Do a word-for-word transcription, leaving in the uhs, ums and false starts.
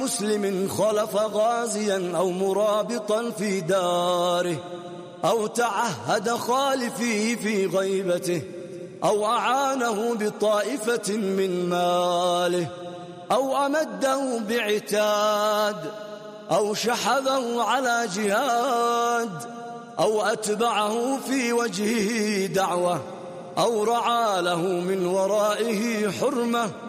مسلم خلف غازيا أو مرابطا في داره، أو تعهد خالفيه في غيبته، أو أعانه بطائفة من ماله، أو أمده بعتاد، أو شحذه على جهاد، أو أتبعه في وجهه دعوة، أو رعى له من ورائه حرمة،